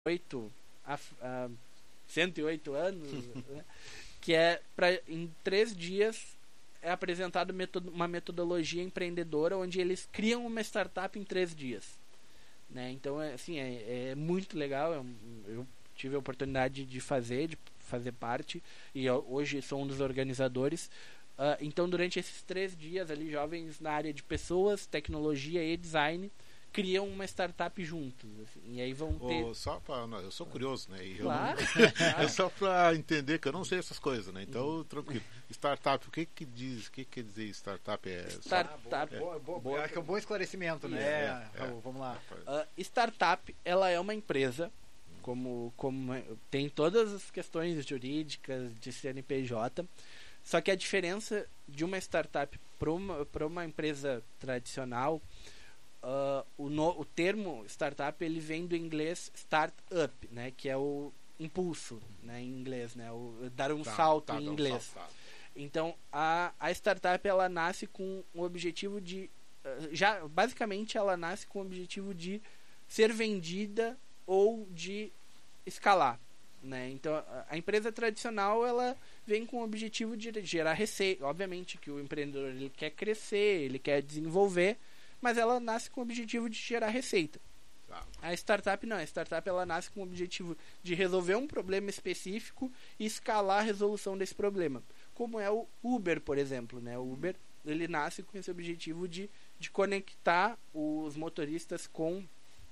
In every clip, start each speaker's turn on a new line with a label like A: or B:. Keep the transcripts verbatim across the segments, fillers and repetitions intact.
A: oito a, a cento e oito anos, né? Que é para em três dias é apresentado uma metodologia empreendedora onde eles criam uma startup em três dias, né? Então é assim, é, é muito legal. Eu, eu tive a oportunidade de fazer, de fazer parte, e eu, hoje sou um dos organizadores. Uh, então durante esses três dias ali, jovens na área de pessoas, tecnologia e design criam uma startup juntos, assim, e aí vão ter...
B: Oh, só pra, não, eu sou curioso, né? E
A: claro,
B: eu não...
A: claro.
B: É só para entender que eu não sei essas coisas, né? Então, uhum. Tranquilo. Startup, o que que diz? O que quer dizer startup? É
A: startup.
C: Ah, boa, boa, boa, acho que é um bom esclarecimento, né?
B: É, é, é.
C: Vamos lá.
A: Uh, startup, ela é uma empresa, como, como tem todas as questões jurídicas de C N P J, só que a diferença de uma startup para uma, para uma empresa tradicional, uh, o, no, o termo startup ele vem do inglês startup, né, que é o impulso, né, em inglês, né, o dar um tá, salto tá, em inglês. Um salto, tá. Então a, a startup ela nasce com o objetivo de uh, já basicamente ela nasce com o objetivo de ser vendida ou de escalar, né? Então a, a empresa tradicional ela vem com o objetivo de gerar receita. Obviamente que o empreendedor ele quer crescer, ele quer desenvolver, mas ela nasce com o objetivo de gerar receita. Tá. A startup não, a startup ela nasce com o objetivo de resolver um problema específico e escalar a resolução desse problema, como é o Uber, por exemplo, né? O Uber ele nasce com esse objetivo de, de conectar os motoristas com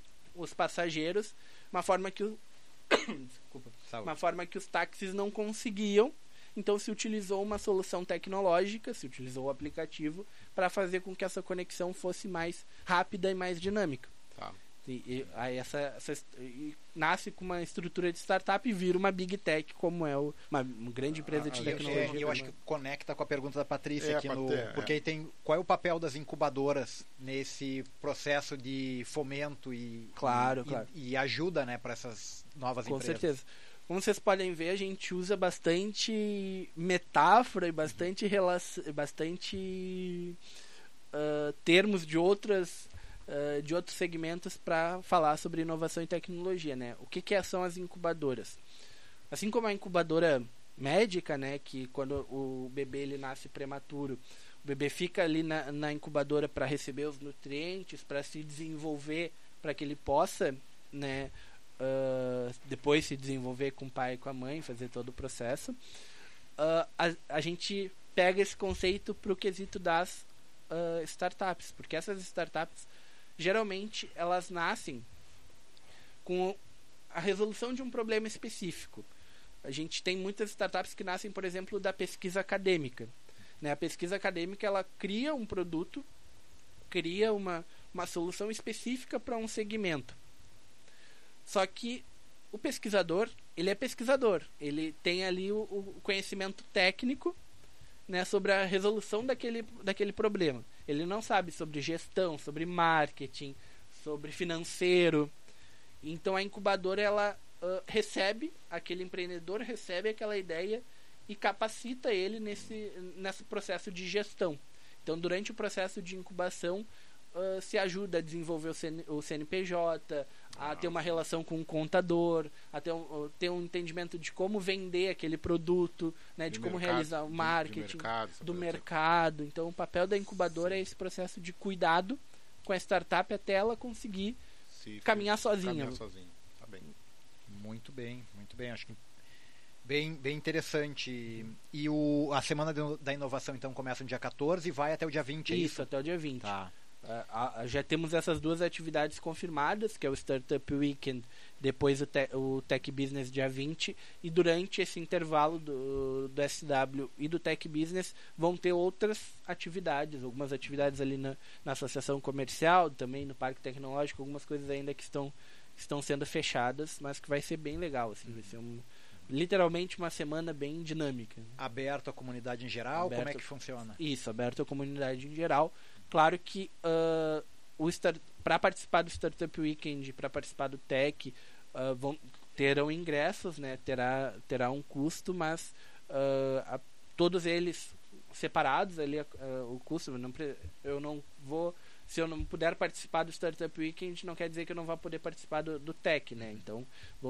A: os passageiros, uma forma que o Desculpa. uma forma que os táxis não conseguiam. Então se utilizou uma solução tecnológica, se utilizou o aplicativo para fazer com que essa conexão fosse mais rápida e mais dinâmica.
B: Tá.
A: E, e, aí essa, essa e nasce com uma estrutura de startup e vira uma big tech, como é o, uma, uma grande empresa ah, de tecnologia.
C: E eu, eu acho que conecta com a pergunta da Patrícia
B: é,
C: aqui no,
B: ter,
C: porque
B: é.
C: aí tem qual é o papel das incubadoras nesse processo de fomento e
A: claro,
C: e,
A: claro.
C: e, e ajuda, né, para essas novas
A: com
C: empresas.
A: Com certeza. Como vocês podem ver, a gente usa bastante metáfora e bastante relação, bastante uh, termos de outras Uh, de outros segmentos para falar sobre inovação e tecnologia, né? O que, que são as incubadoras? Assim como a incubadora médica, né, que quando o bebê ele nasce prematuro, o bebê fica ali na, na incubadora para receber os nutrientes, para se desenvolver, para que ele possa, né, uh, depois se desenvolver com o pai e com a mãe, fazer todo o processo. Uh, a, a gente pega esse conceito para o quesito das uh, startups, porque essas startups geralmente elas nascem com a resolução de um problema específico. A gente tem muitas startups que nascem, por exemplo, da pesquisa acadêmica, né? A pesquisa acadêmica ela cria um produto, cria uma, uma solução específica para um segmento. Só que o pesquisador, ele é pesquisador, ele tem ali o, o conhecimento técnico, né, sobre a resolução daquele, daquele problema. Ele não sabe sobre gestão, sobre marketing, sobre financeiro. Então a incubadora ela uh, recebe, aquele empreendedor recebe aquela ideia e capacita ele nesse, nesse processo de gestão. Então durante o processo de incubação uh, se ajuda a desenvolver o, C N, o C N P J, a ter uma relação com o contador, a ter um, ter um entendimento de como vender aquele produto, né, de, de como mercado, realizar o marketing, de, de mercado, do mercado. Então o papel da incubadora Sim. é esse processo de cuidado com a startup até ela conseguir Se caminhar sozinha.
B: Caminhar sozinha. Tá bem.
C: Muito bem, muito bem. Acho que bem, bem interessante. E o, a Semana da Inovação então começa no dia quatorze e vai até o dia vinte, é isso?
A: Isso, até o dia vinte.
C: Tá.
A: Uh, uh, já temos essas duas atividades confirmadas, que é o Startup Weekend, depois o, te o Tech Business dia vinte, e durante esse intervalo do, do S W e do Tech Business vão ter outras atividades, algumas atividades ali na, na Associação Comercial, também no Parque Tecnológico, algumas coisas ainda que estão, estão sendo fechadas, mas que vai ser bem legal, assim, vai ser um, literalmente uma semana bem dinâmica.
C: Aberto à comunidade em geral? Aberto, como é que funciona?
A: Isso, aberto à comunidade em geral. Claro que uh, para participar do Startup Weekend, para participar do Tech, uh, vão, terão ingressos, né? terá, terá um custo, mas uh, a, todos eles separados, ali, uh, o custo, eu não, eu não vou se eu não puder participar do Startup Weekend, não quer dizer que eu não vá poder participar do, do Tech, né? Então,